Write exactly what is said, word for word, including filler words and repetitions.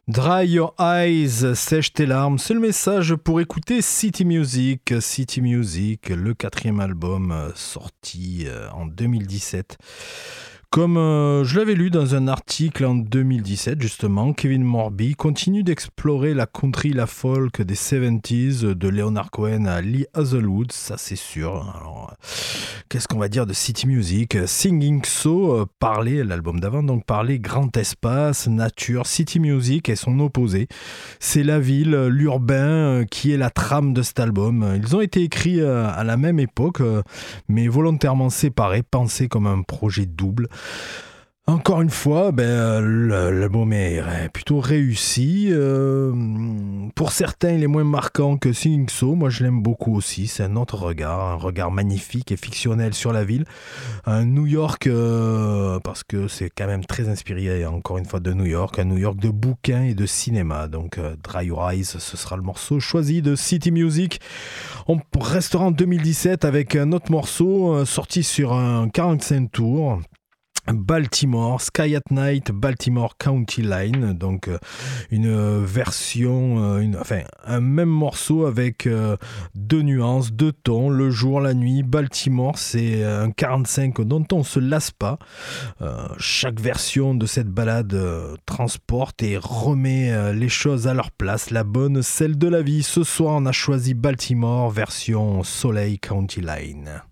Dry Your Eyes, sèche tes larmes, c'est le message pour écouter City Music. City Music, le quatrième album euh, sorti euh, en deux mille dix-sept. Comme euh, je l'avais lu dans un article en deux mille dix-sept, justement, Kevin Morby continue d'explorer la country, la folk des soixante-dix, de Leonard Cohen à Lee Hazelwood, ça c'est sûr. Alors, qu'est-ce qu'on va dire de City Music? Singing So, euh, parler, l'album d'avant, donc parler grand espace, nature. City Music est son opposé. C'est la ville, l'urbain, euh, qui est la trame de cet album. Ils ont été écrits euh, à la même époque, euh, mais volontairement séparés, pensés comme un projet double. Encore une fois, ben, l'album est plutôt réussi. Euh, pour certains, il est moins marquant que Singing So. Moi, je l'aime beaucoup aussi. C'est un autre regard, un regard magnifique et fictionnel sur la ville. Un New York, euh, parce que c'est quand même très inspiré, encore une fois, de New York. Un New York de bouquins et de cinéma. Donc, euh, Dry Your Eyes, ce sera le morceau choisi de City Music. On restera en deux mille dix-sept avec un autre morceau euh, sorti sur un quarante-cinq tours. Baltimore, Sky at Night, Baltimore County Line, donc euh, une version, euh, une, enfin un même morceau avec euh, deux nuances, deux tons, le jour, la nuit. Baltimore, c'est un quarante-cinq dont on se lasse pas. Euh, chaque version de cette balade euh, transporte et remet euh, les choses à leur place, la bonne, celle de la vie. Ce soir, on a choisi Baltimore version Soleil County Line.